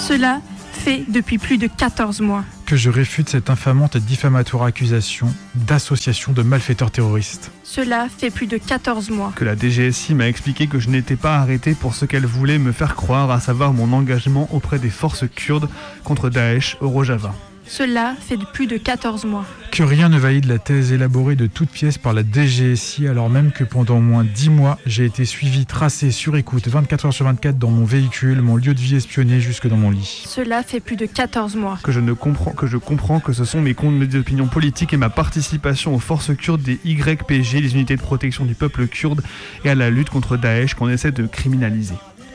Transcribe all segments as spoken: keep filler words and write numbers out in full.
Cela fait depuis plus de quatorze mois. Que je réfute cette infamante et diffamatoire accusation d'association de malfaiteurs terroristes. Cela fait plus de quatorze mois. Que la D G S I m'a expliqué que je n'étais pas arrêté pour ce qu'elle voulait me faire croire, à savoir mon engagement auprès des forces kurdes contre Daesh au Rojava. Cela fait de plus de quatorze mois. Que rien ne valide la thèse élaborée de toutes pièces par la D G S I, alors même que pendant au moins dix mois, j'ai été suivi, tracé, sur écoute, vingt-quatre heures sur vingt-quatre dans mon véhicule, mon lieu de vie espionné jusque dans mon lit. Cela fait plus de quatorze mois. Que je ne comprends que je comprends que ce sont mes comptes, mes opinions politiques et ma participation aux forces kurdes des Y P G, les unités de protection du peuple kurde, et à la lutte contre Daesh qu'on essaie de criminaliser.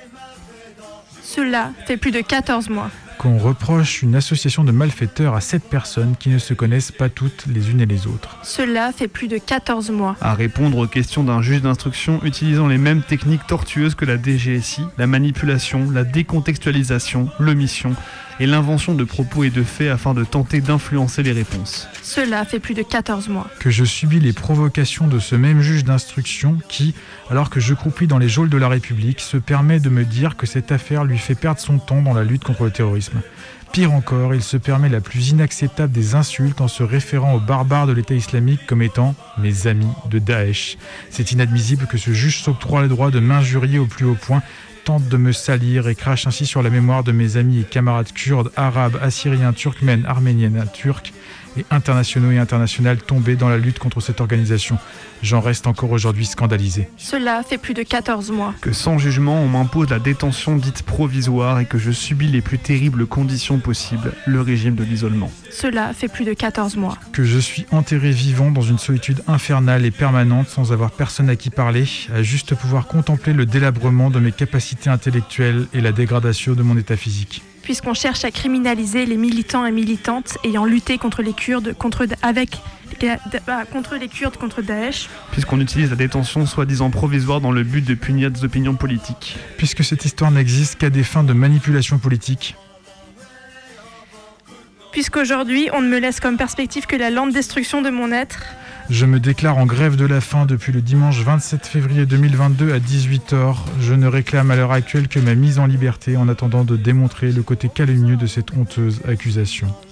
Cela fait plus de quatorze mois. Qu'on reproche une association de malfaiteurs à sept personnes qui ne se connaissent pas toutes les unes et les autres. Cela fait plus de quatorze mois. À répondre aux questions d'un juge d'instruction utilisant les mêmes techniques tortueuses que la D G S I, la manipulation, la décontextualisation, l'omission et l'invention de propos et de faits afin de tenter d'influencer les réponses. Cela fait plus de quatorze mois. Que je subis les provocations de ce même juge d'instruction qui, alors que je croupis dans les geôles de la République, se permet de me dire que cette affaire lui fait perdre son temps dans la lutte contre le terrorisme. Pire encore, il se permet la plus inacceptable des insultes en se référant aux barbares de l'État islamique comme étant « mes amis de Daesh ». C'est inadmissible que ce juge s'octroie le droit de m'injurier au plus haut point, tente de me salir et crache ainsi sur la mémoire de mes amis et camarades kurdes, arabes, assyriens, turkmènes, arméniennes, turcs et internationaux et internationales tombés dans la lutte contre cette organisation. J'en reste encore aujourd'hui scandalisé. Cela fait plus de quatorze mois. Que sans jugement, on m'impose la détention dite provisoire et que je subis les plus terribles conditions possibles, le régime de l'isolement. Cela fait plus de quatorze mois. Que je suis enterré vivant dans une solitude infernale et permanente sans avoir personne à qui parler, à juste pouvoir contempler le délabrement de mes capacités intellectuelles et la dégradation de mon état physique. Puisqu'on cherche à criminaliser les militants et militantes ayant lutté contre les Kurdes, contre, avec, contre les Kurdes contre Daesh. Puisqu'on utilise la détention soi-disant provisoire dans le but de punir des opinions politiques. Puisque cette histoire n'existe qu'à des fins de manipulation politique. Puisqu'aujourd'hui, on ne me laisse comme perspective que la lente destruction de mon être. Je me déclare en grève de la faim depuis le dimanche vingt-sept février deux mille vingt-deux à dix-huit heures. Je ne réclame à l'heure actuelle que ma mise en liberté en attendant de démontrer le côté calomnieux de cette honteuse accusation.